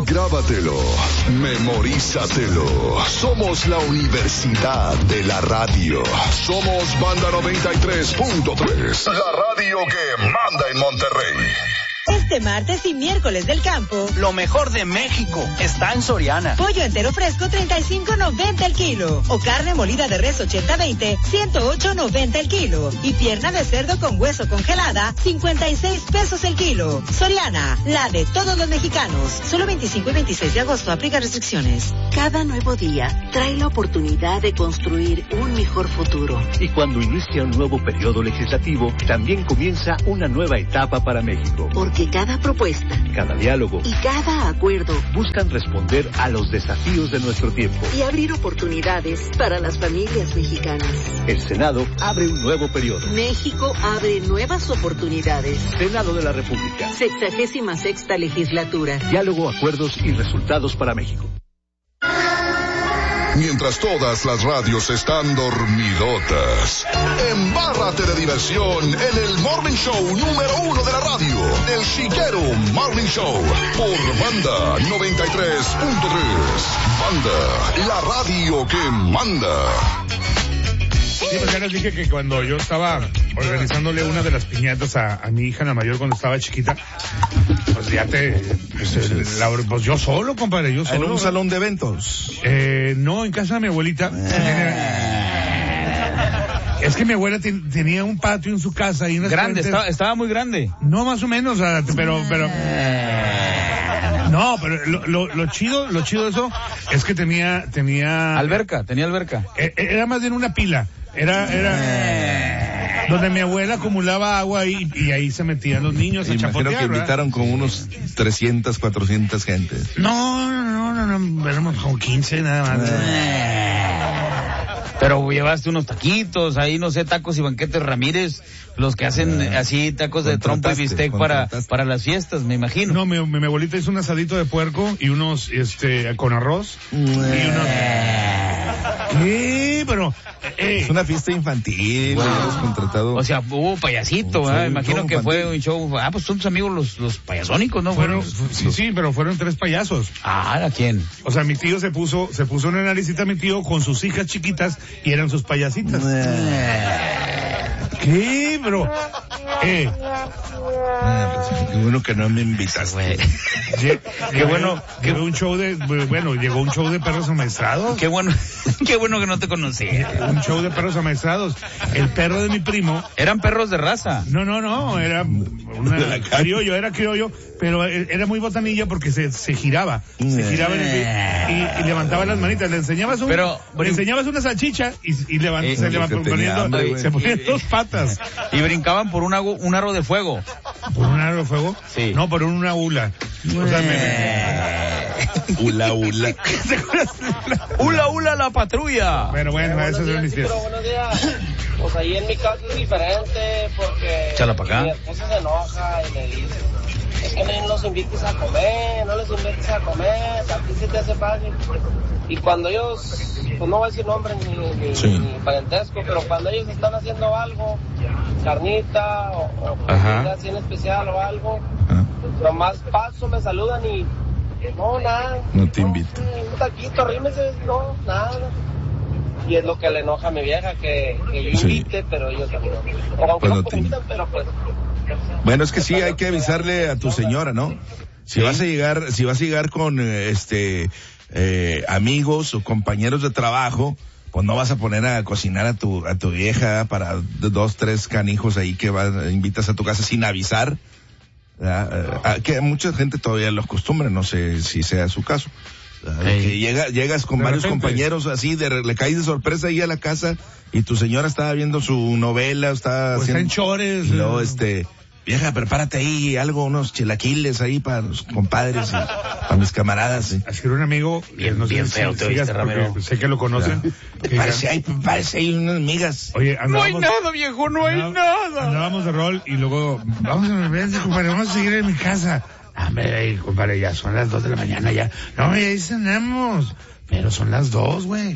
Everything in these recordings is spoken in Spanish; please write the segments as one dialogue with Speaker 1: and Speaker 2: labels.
Speaker 1: Grábatelo, memorízatelo. Somos la Universidad de la Radio. Somos Banda 93.3. La radio que manda en Monterrey.
Speaker 2: Este martes y miércoles del campo,
Speaker 3: lo mejor de México está en Soriana.
Speaker 2: Pollo entero fresco, $35.90 el kilo. O carne molida de res 80-20, $108.90 el kilo. Y pierna de cerdo con hueso congelada, 56 pesos el kilo. Soriana, la de todos los mexicanos. Solo 25 y 26 de agosto, aplica restricciones.
Speaker 4: Cada nuevo día trae la oportunidad de construir un mejor futuro.
Speaker 5: Y cuando inicia un nuevo periodo legislativo, también comienza una nueva etapa para México.
Speaker 4: Porque cada propuesta,
Speaker 5: cada diálogo
Speaker 4: y cada acuerdo
Speaker 5: buscan responder a los desafíos de nuestro tiempo
Speaker 4: y abrir oportunidades para las familias mexicanas.
Speaker 5: El Senado abre un nuevo periodo.
Speaker 4: México abre nuevas oportunidades.
Speaker 5: Senado de la República.
Speaker 4: 66ª legislatura.
Speaker 5: Diálogo, acuerdos y resultados para México.
Speaker 1: Mientras todas las radios están dormidotas, embárrate de diversión en el Morning Show número 1 de la radio, El Chiquero Morning Show, por Banda 93.3. Banda, la radio que manda.
Speaker 6: Sí, pues ya les dije que cuando yo estaba organizándole una de las piñatas a mi hija, la mayor, cuando estaba chiquita, pues ya pues yo solo, compadre, yo solo.
Speaker 7: ¿En un salón de eventos?
Speaker 6: No, en casa de mi abuelita. Es que mi abuela tenía un patio en su casa y unas
Speaker 3: grande, estaba muy grande.
Speaker 6: No, más o menos, pero no, pero lo chido de eso es que tenía
Speaker 3: alberca.
Speaker 6: Era más bien una pila. Era donde mi abuela acumulaba agua y ahí se metían los niños a chapotear.
Speaker 7: Imagino que invitaron como unos 300, 400 gentes.
Speaker 6: No, éramos como 15 nada más.
Speaker 3: Pero llevaste unos taquitos, ahí no sé, tacos y banquetes Ramírez, los que hacen así tacos de trompo y bistec para las fiestas, me imagino.
Speaker 6: No, mi abuelita hizo un asadito de puerco y unos, con arroz. Y unos... Sí, pero...
Speaker 7: Es una fiesta infantil, hemos contratado.
Speaker 3: O sea, hubo payasito, imagino que fue un show. Pues son tus amigos los payasónicos, ¿no?
Speaker 6: Sí, pero fueron 3 payasos.
Speaker 3: ¿A quién?
Speaker 6: O sea, mi tío se puso una naricita, mi tío, con sus hijas chiquitas y eran sus payasitas. ¿Qué? Pero...
Speaker 7: Qué bueno que no me invitaste.
Speaker 6: Llegó un show de perros amaestrados.
Speaker 3: Qué bueno que no te conocí.
Speaker 6: Un show de perros amaestrados. El perro de mi primo.
Speaker 3: ¿Eran perros de raza?
Speaker 6: No, era era criollo, pero era muy botanilla porque se giraba. Se giraba y levantaba las manitas. Le enseñabas una salchicha y se ponían 2 patas.
Speaker 3: Y brincaban por un aro de fuego.
Speaker 6: ¿Por un aro de fuego?
Speaker 3: Sí.
Speaker 6: No, por una hula. O sea,
Speaker 7: Hula.
Speaker 3: Hula la patrulla.
Speaker 6: Pero bueno, eso es mis
Speaker 8: Pero buenos días. Pues ahí en mi caso es diferente porque mi esposa se enoja y me dice, es que no los invites a comer, a ti se te hace fácil. Y cuando ellos, pues no voy a decir nombre ni parentesco, pero cuando ellos están haciendo algo, carnita o comida así en especial o algo, nomás paso, me saludan y no, nada.
Speaker 7: No te invito.
Speaker 8: Un taquito, rímese, no, nada. Y es lo que le enoja a mi vieja, que yo invite, pero ellos también no. O aunque no invitan, pero pues...
Speaker 7: Bueno, es que sí, hay que avisarle a tu señora, ¿no? Si vas a llegar con amigos o compañeros de trabajo, pues no vas a poner a cocinar a tu vieja para 2, 3 canijos ahí que invitas a tu casa sin avisar. Que mucha gente todavía los acostumbra, no sé si sea su caso. Que llegas con varios compañeros así, le caes de sorpresa ahí a la casa y tu señora estaba viendo su novela, está
Speaker 6: en chores.
Speaker 7: Y luego vieja, prepárate ahí unos chilaquiles ahí para los compadres y para mis camaradas.
Speaker 6: Así que un amigo,
Speaker 3: bien feo te oíste, Ramiro.
Speaker 6: Sé que lo conocen.
Speaker 7: Parece hay unas migas.
Speaker 6: Oye,
Speaker 3: no hay nada, viejo, no hay nada.
Speaker 6: Andábamos de rol y luego, vamos a seguir en mi casa. Hombre, compadre, ya son las 2 de la mañana ya. No, ya cenamos. Pero son las 2, güey.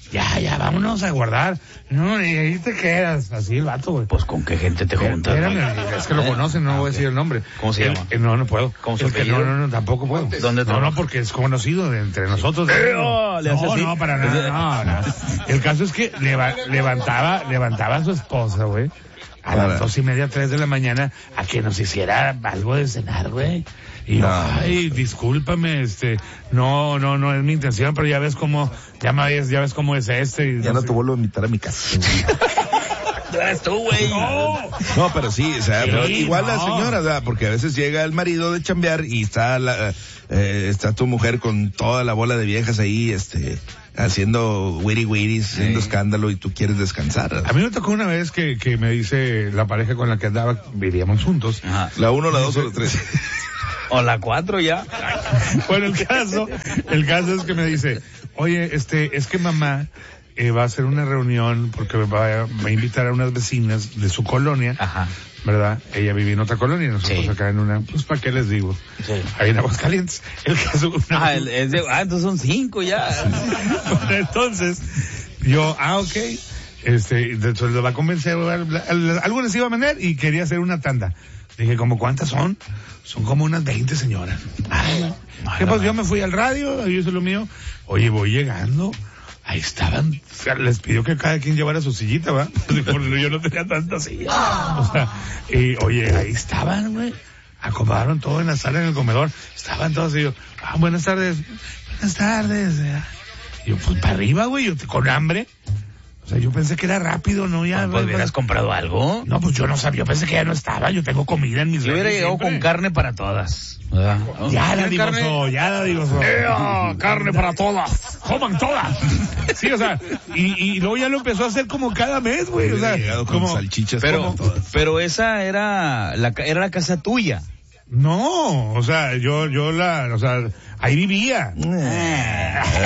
Speaker 6: ya, vámonos a guardar. No, y ahí te quedas, así el vato, güey.
Speaker 3: Pues con qué gente te juntas.
Speaker 6: Espérame, es que lo conocen, no voy a decir el nombre.
Speaker 3: ¿Cómo se llama?
Speaker 6: No puedo.
Speaker 3: ¿Cómo se llama?
Speaker 6: No, tampoco puedo.
Speaker 3: ¿Dónde trabaja?
Speaker 6: No, porque es conocido de entre nosotros.
Speaker 3: No,
Speaker 6: para nada, no. El caso es que levantaba a su esposa, güey, a las 2:30, 3 de la mañana, a que nos hiciera algo de cenar, güey. Y yo, ay, discúlpame, no es mi intención, pero ya ves cómo es y
Speaker 7: ya no te vuelvo a invitar a mi casa.
Speaker 3: No eres tú, güey.
Speaker 7: No, pero sí, o sea, pero igual la señora, o sea, porque a veces llega el marido de chambear y está tu mujer con toda la bola de viejas ahí, haciendo wiri-wiris, haciendo escándalo y tú quieres descansar.
Speaker 6: A mí me tocó una vez que me dice la pareja con la que andaba, vivíamos juntos.
Speaker 7: Ajá. La 1, la 2 o la 3.
Speaker 3: O la 4 ya.
Speaker 6: Bueno, el caso es que me dice, oye, es que mamá va a hacer una reunión porque va a invitar a unas vecinas de su colonia. Ajá. ¿Verdad? Ella vivía en otra colonia y nosotros acá en una, pues ¿para qué les digo? Sí. Ahí en Aguascalientes. El caso,
Speaker 3: entonces son 5 ya.
Speaker 6: Bueno, entonces, yo, ok. Entonces lo va a convencer, algo les iba a vender y quería hacer una tanda. Dije, ¿como cuántas son? Son como unas 20 señoras. ¿Qué pasó? Yo me fui al radio, yo hice lo mío. Oye, voy llegando. Ahí estaban, les pidió que cada quien llevara su sillita, ¿va? Porque yo no tenía tanta silla. O sea, oye, ahí estaban, güey. Acomodaron todo en la sala, en el comedor. Estaban todos y yo, buenas tardes. Buenas tardes. Y yo, pues para arriba, güey, yo con hambre. O sea, yo pensé que era rápido, ¿no? Ya.
Speaker 3: ¿Pues hubieras comprado algo?
Speaker 6: No, pues yo no sabía, yo pensé que ya no estaba, yo tengo comida en mis
Speaker 3: Yo hubiera llegado con carne para todas.
Speaker 6: Ya la digo,
Speaker 3: carne para todas.
Speaker 6: Coman todas. Sí, o sea, y luego ya lo empezó a hacer como cada mes, güey. O sea,
Speaker 7: como salchichas.
Speaker 3: Pero esa era la casa tuya.
Speaker 6: No, o sea, yo ahí vivía.